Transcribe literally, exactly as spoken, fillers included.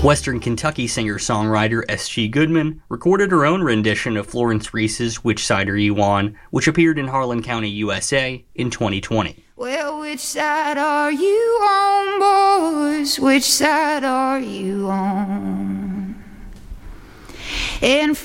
Western Kentucky singer-songwriter S G Goodman recorded her own rendition of Florence Reese's Which Side Are You On, which appeared in Harlan County, U S A in twenty twenty. Well, which side are you on, boys? Which side are you on? And